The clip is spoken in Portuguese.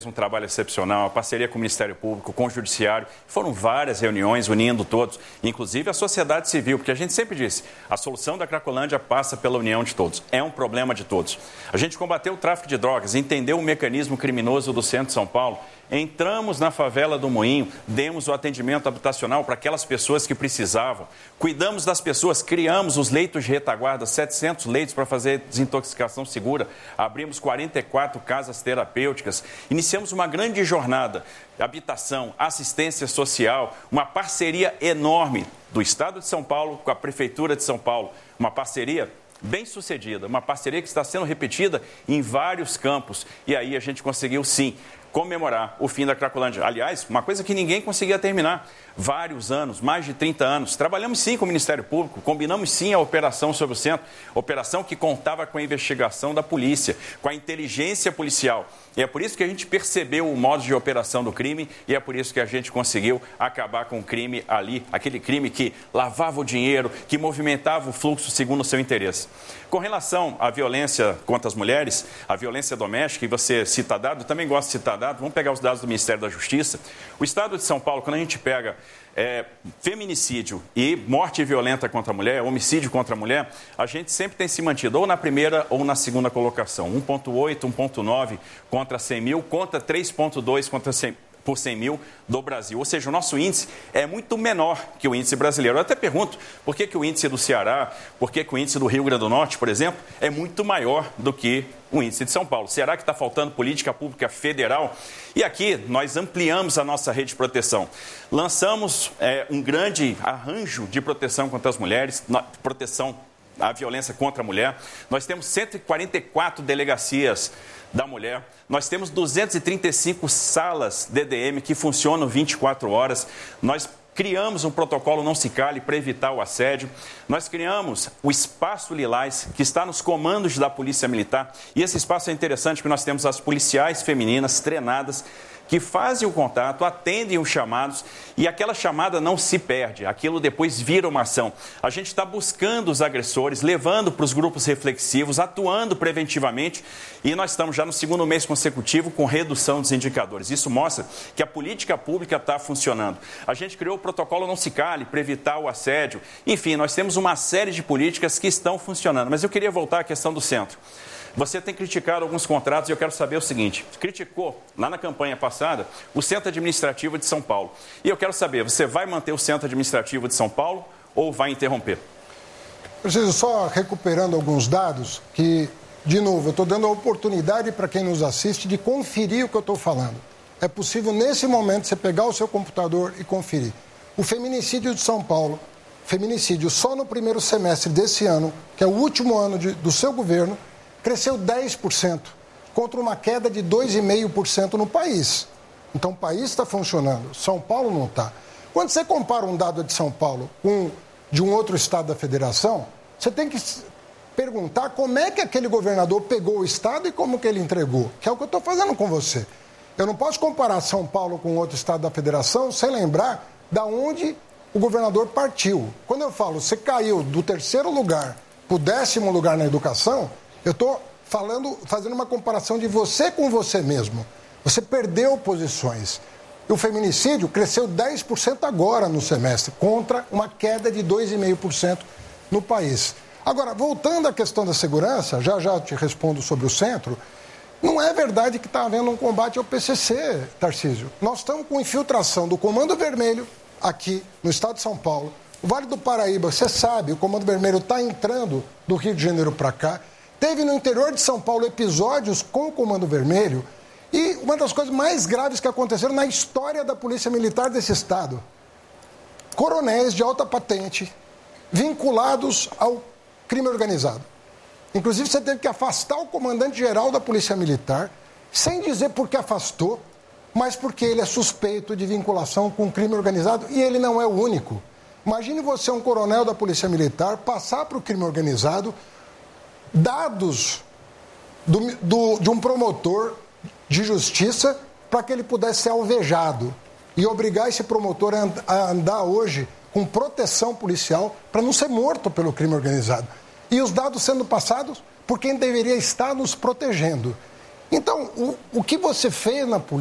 Um trabalho excepcional, a parceria com o Ministério Público, com o Judiciário. Foram várias reuniões unindo todos, inclusive a sociedade civil, porque a gente sempre disse, a solução da Cracolândia passa pela união de todos. É um problema de todos. A gente combateu o tráfico de drogas, entendeu o mecanismo criminoso do centro de São Paulo, entramos na favela do Moinho, demos o atendimento habitacional para aquelas pessoas que precisavam, cuidamos das pessoas, criamos os leitos de retaguarda, 700 leitos para fazer desintoxicação segura, abrimos 44 casas terapêuticas, iniciamos uma grande jornada, habitação, assistência social, uma parceria enorme do Estado de São Paulo com a Prefeitura de São Paulo, uma parceria bem-sucedida, uma parceria que está sendo repetida em vários campos. E aí a gente conseguiu, sim, comemorar o fim da Cracolândia. Aliás, uma coisa que ninguém conseguia terminar. Vários anos, mais de 30 anos. Trabalhamos sim com o Ministério Público, combinamos sim a operação sobre o centro, operação que contava com a investigação da polícia, com a inteligência policial. E é por isso que a gente percebeu o modo de operação do crime e é por isso que a gente conseguiu acabar com o crime ali, aquele crime que lavava o dinheiro, que movimentava o fluxo segundo o seu interesse. Com relação à violência contra as mulheres, a violência doméstica, e você cita dado, eu também gosto de citar dado, vamos pegar os dados do Ministério da Justiça. O Estado de São Paulo, quando a gente pega feminicídio e morte violenta contra a mulher, homicídio contra a mulher, a gente sempre tem se mantido ou na primeira ou na segunda colocação. 1,8, 1,9 contra 100 mil, contra 3,2 contra 100 por 100 mil do Brasil. Ou seja, o nosso índice é muito menor que o índice brasileiro. Eu até pergunto, por que o índice do Ceará, por que o índice do Rio Grande do Norte, por exemplo, é muito maior do que o índice de São Paulo? Será que está faltando política pública federal? E aqui nós ampliamos a nossa rede de proteção. Lançamos um grande arranjo de proteção contra as mulheres, proteção à violência contra a mulher. Nós temos 144 delegacias da mulher. Nós temos 235 salas DDM que funcionam 24 horas. Nós criamos um protocolo Não Se Cale para evitar o assédio. Nós criamos o Espaço Lilás, que está nos comandos da Polícia Militar. E esse espaço é interessante porque nós temos as policiais femininas treinadas que fazem o contato, atendem os chamados e aquela chamada não se perde, aquilo depois vira uma ação. A gente está buscando os agressores, levando para os grupos reflexivos, atuando preventivamente e nós estamos já no segundo mês consecutivo com redução dos indicadores. Isso mostra que a política pública está funcionando. A gente criou o protocolo Não Se Cale para evitar o assédio. Enfim, nós temos uma série de políticas que estão funcionando. Mas eu queria voltar à questão do centro. Você tem criticado alguns contratos e eu quero saber o seguinte, criticou lá na campanha passada o Centro Administrativo de São Paulo. E eu quero saber, você vai manter o Centro Administrativo de São Paulo ou vai interromper? Preciso só recuperando alguns dados que, de novo, eu estou dando a oportunidade para quem nos assiste de conferir o que eu estou falando. É possível, nesse momento, você pegar o seu computador e conferir. O feminicídio de São Paulo, feminicídio só no primeiro semestre desse ano, que é o último ano do seu governo, cresceu 10%, contra uma queda de 2,5% no país. Então, o país está funcionando, São Paulo não está. Quando você compara um dado de São Paulo com de um outro estado da federação, você tem que perguntar como é que aquele governador pegou o estado e como que ele entregou, que é o que eu estou fazendo com você. Eu não posso comparar São Paulo com outro estado da federação sem lembrar da onde o governador partiu. Quando eu falo, você caiu do 3º lugar para o 10º lugar na educação, eu estou fazendo uma comparação de você com você mesmo. Você perdeu posições. O feminicídio cresceu 10% agora no semestre, contra uma queda de 2,5% no país. Agora, voltando à questão da segurança, já te respondo sobre o centro, não é verdade que está havendo um combate ao PCC, Tarcísio. Nós estamos com infiltração do Comando Vermelho aqui no estado de São Paulo. O Vale do Paraíba, você sabe, o Comando Vermelho está entrando do Rio de Janeiro para cá. Teve no interior de São Paulo episódios com o Comando Vermelho e uma das coisas mais graves que aconteceram na história da Polícia Militar desse estado. Coronéis de alta patente vinculados ao crime organizado. Inclusive, você teve que afastar o comandante-geral da Polícia Militar, sem dizer por que afastou, mas porque ele é suspeito de vinculação com crime organizado e ele não é o único. Imagine você, um coronel da Polícia Militar, passar para o crime organizado dados de um promotor de justiça para que ele pudesse ser alvejado e obrigar esse promotor a andar hoje com proteção policial para não ser morto pelo crime organizado. E os dados sendo passados por quem deveria estar nos protegendo. Então, o que você fez na política